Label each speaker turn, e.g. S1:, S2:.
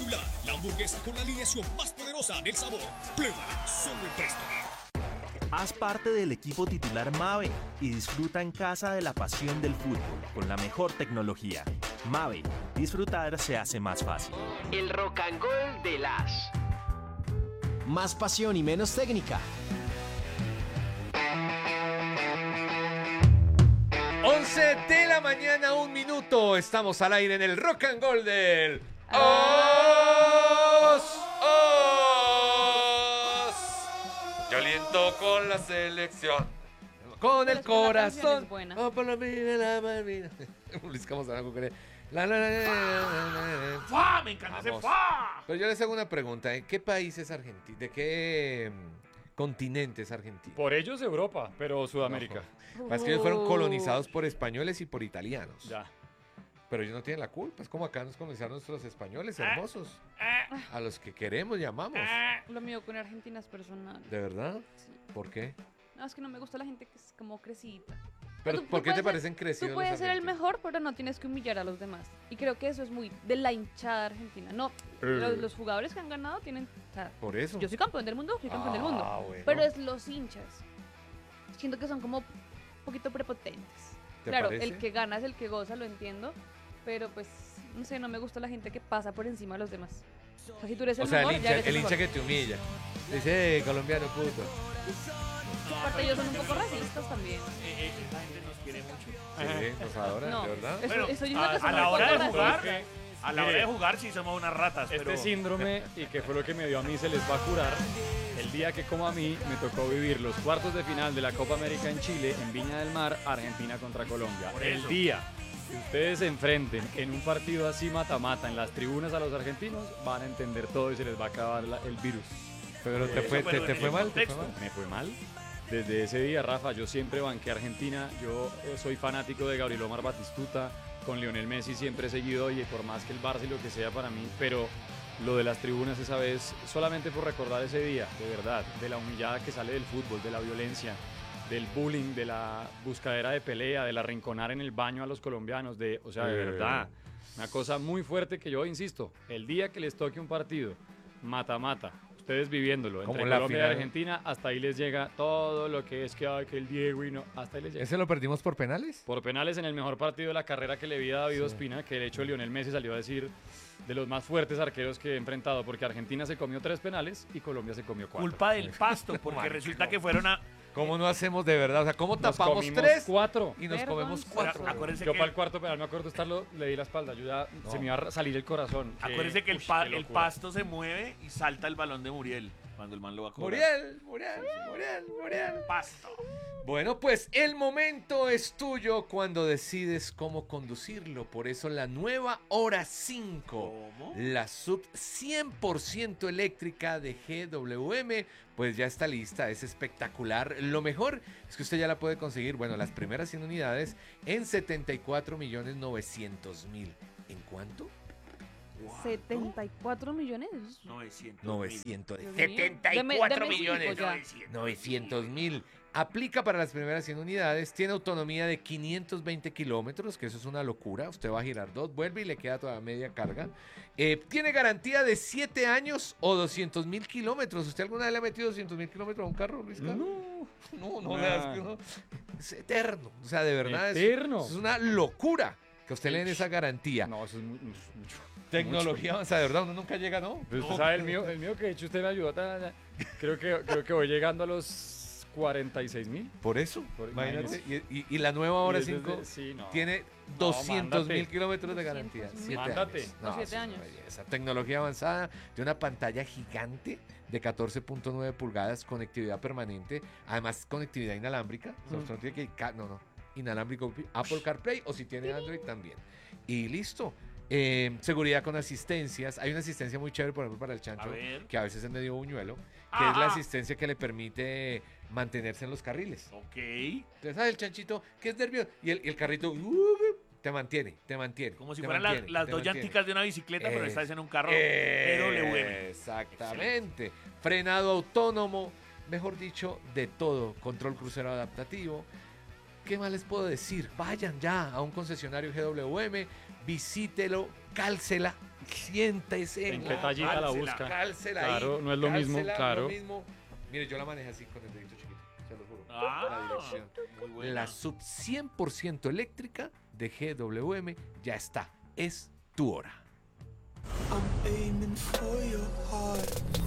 S1: Espectacular, la hamburguesa con la alineación más poderosa del sabor. Pruébala solo en Presto.
S2: Haz parte del equipo titular Mave y disfruta en casa de la pasión del fútbol con la mejor tecnología. Mave, disfrutar se hace más fácil.
S3: El rock and roll de las.
S4: Más pasión y menos técnica.
S5: 11 de la mañana, 1 minuto. Estamos al aire en el Rock and Roll del Os. Yo aliento con la selección, con el corazón. Oh, por la vida, la Malvina. Luis Camosango con él.
S6: ¡Fua! Me encanta ese ¡fua!
S5: Pero yo les hago una pregunta. ¿En qué país es Argentina? ¿De qué continente es Argentina?
S7: Por ellos Europa, pero Sudamérica.
S5: Es que ellos fueron colonizados por españoles y por italianos.
S7: Ya.
S5: Pero ellos no tienen la culpa. Es como acá nos colonizaron nuestros españoles hermosos. A los que queremos y amamos.
S8: Lo mío con Argentina es personal.
S5: ¿De verdad?
S8: Sí.
S5: ¿Por qué?
S8: No, es que no me gusta la gente que es como crecidita.
S5: Pero
S8: Tú
S5: ¿por qué te
S8: puedes
S5: parecen
S8: ser-
S5: crecidos
S8: Tú puedes
S5: los
S8: ser el
S5: argentinos?
S8: mejor, pero no tienes que humillar a los demás. Y creo que eso es muy de la hinchada argentina. No, los jugadores que han ganado tienen... O sea,
S5: Por eso.
S8: yo soy campeón del mundo, soy campeón del mundo.
S5: Bueno.
S8: Pero es los hinchas. Siento que son como un poquito prepotentes.
S5: ¿Te
S8: Claro,
S5: parece?
S8: el que gana es el que goza, lo entiendo. Pero pues, no sé, no me gusta la gente que pasa por encima de los demás. O sea, si tú eres el
S5: O sea,
S8: mejor,
S5: el
S8: ya
S5: hincha,
S8: eres
S5: el
S8: mejor.
S5: hincha que te humilla. Dice, colombiano puto.
S8: Aparte ellos son un poco racistas también.
S6: Esa gente nos quiere mucho.
S5: Sí, nos adoran,
S8: No,
S5: de verdad.
S8: eso,
S6: Bueno,
S8: eso yo digo que son
S6: a la
S8: un
S6: hora
S8: poco
S6: de jugar,
S8: racistas.
S6: a la hora de jugar sí somos unas ratas,
S7: Este
S6: pero...
S7: síndrome, y que fue lo que me dio a mí, se les va a curar el día que, como a mí, me tocó vivir los cuartos de final de la Copa América en Chile, en Viña del Mar, Argentina contra Colombia.
S6: Por
S7: El
S6: eso.
S7: día que ustedes se enfrenten en un partido así mata-mata en las tribunas a los argentinos, van a entender todo y se les va a acabar el virus.
S5: Pero te
S6: Eso,
S5: fue,
S6: pero
S5: te
S6: en
S5: fue
S6: el
S5: mal, te fue
S6: contexto.
S5: mal.
S7: Me fue mal. Desde ese día, Rafa, yo siempre banqué a Argentina. Yo soy fanático de Gabriel Omar Batistuta. Con Lionel Messi siempre he seguido, y por más que el Barça y lo que sea para mí, pero lo de las tribunas esa vez, solamente por recordar ese día, de verdad, de la humillada que sale del fútbol, de la violencia, del bullying, de la buscadera de pelea, de la rinconar en el baño a los colombianos, o sea, de verdad, una cosa muy fuerte que yo insisto, el día que les toque un partido, mata-mata, ustedes viviéndolo,
S5: Como
S7: entre
S5: la
S7: Colombia y
S5: final.
S7: Argentina, hasta ahí les llega todo lo que es que, ay, que el Diego y no, hasta ahí les llega.
S5: ¿Ese lo perdimos por penales?
S7: Por penales en el mejor partido de la carrera que le vi a David Ospina, que de hecho Lionel Messi salió a decir de los más fuertes arqueros que he enfrentado, porque Argentina se comió 3 penales y Colombia se comió 4.
S6: Culpa del pasto, porque resulta que fueron a...
S5: ¿Cómo no hacemos de verdad? O sea, ¿cómo
S7: Nos
S5: tapamos
S7: comimos
S5: 3
S7: 4.
S5: y nos comemos
S8: Vergonzoso.
S5: 4?
S6: Acuérdense
S7: Yo
S6: que,
S7: para el cuarto penal me acuerdo estarlo, le di la espalda, yo ya se me iba a salir el corazón.
S6: acuérdense que
S7: uy, qué
S6: el
S7: locura.
S6: pasto se mueve y salta el balón de Muriel cuando el man lo va a cobrar.
S5: Muriel.
S6: Pasto.
S5: Bueno, pues el momento es tuyo cuando decides cómo conducirlo. Por eso la nueva Hora 5,
S6: ¿Cómo?
S5: la sub 100% eléctrica de GWM, pues ya está lista, es espectacular. Lo mejor es que usted ya la puede conseguir, bueno, las primeras 100 unidades en 74.900.000. ¿En cuánto?
S8: 74 millones.
S6: 900.
S5: 900.
S8: Dios mío.
S5: 74
S8: Deme
S5: millones.
S8: cinco ya.
S5: 900.000. Aplica para las primeras 100 unidades. Tiene autonomía de 520 kilómetros, que eso es una locura. Usted va a girar 2, vuelve y le queda toda media carga. Tiene garantía de 7 años o 200.000 kilómetros. ¿Usted alguna vez le ha metido 200.000 kilómetros a un carro, Luis Carlos? No,
S7: Nah.
S5: veas que no. Es eterno. O sea, de verdad
S7: Eterno.
S5: es una locura que usted le den esa garantía.
S7: No, eso es mucho.
S5: Tecnología avanzada, de verdad, uno nunca llega, ¿no?
S7: Pero usted
S5: No.
S7: sabe, el mío que de hecho usted me ayudó. Creo que voy llegando a los 46.000.
S5: Por eso,
S7: Por-
S5: imagínate. Y la nueva Hora
S7: Y desde-
S5: 5
S7: sí, no.
S5: tiene
S7: No,
S5: 200.000
S7: mándate.
S5: kilómetros de garantía.
S8: 200.000.
S5: 7
S7: Mándate.
S5: años.
S8: Los 7
S5: es una
S8: años.
S5: belleza. Tecnología avanzada de una pantalla gigante de 14.9 pulgadas, conectividad permanente, además conectividad inalámbrica. O sea, usted no tiene que inalámbrico Apple CarPlay, o si tiene Android también. Y listo. Seguridad con asistencias. Hay una asistencia muy chévere, por ejemplo, para el chancho,
S6: A ver.
S5: que a veces es medio buñuelo, que es la asistencia que le permite mantenerse en los carriles.
S6: Ok.
S5: Entonces, ¿sabes? El chanchito que es nervioso y el carrito te mantiene.
S6: Como si
S5: te
S6: fueran
S5: mantiene,
S6: las
S5: te
S6: dos
S5: mantiene.
S6: llanticas de una bicicleta, pero esta vez en un carro GWM.
S5: Exactamente. Frenado autónomo, mejor dicho, de todo. Control crucero adaptativo. ¿Qué más les puedo decir? Vayan ya a un concesionario GWM, visítelo, cálcela siéntese.
S7: ¿En qué tallita la busca?
S5: Cálcela
S7: Claro,
S5: ahí,
S7: no es lo mismo,
S5: cálcela,
S7: claro.
S5: lo mismo. Mire, yo la manejé así con el dedito chiquito, se lo juro.
S6: Ah,
S5: La dirección.
S6: muy buena.
S5: La sub 100% eléctrica de GWM ya está. Es tu hora.
S9: I'm aiming for your heart.